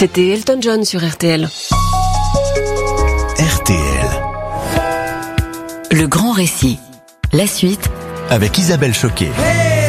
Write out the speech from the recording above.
C'était Elton John sur RTL. RTL. Le grand récit. La suite Avec Isabelle Choquet.